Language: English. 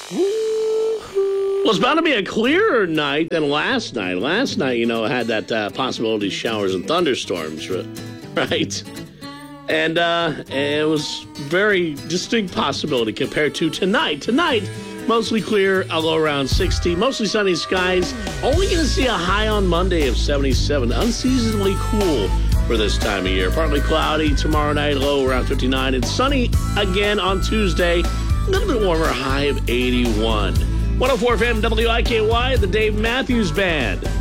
Well, it's bound to be a clearer night than last night. Last night, had that possibility of showers and thunderstorms, right? And it was very distinct possibility compared to tonight. Tonight, mostly clear, a low around 60. Mostly sunny skies. Only going to see a high on Monday of 77. Unseasonably cool for this time of year. Partly cloudy tomorrow night, low around 59. And sunny again on Tuesday. A little bit warmer, high of 81. 104 FM WIKY, the Dave Matthews Band.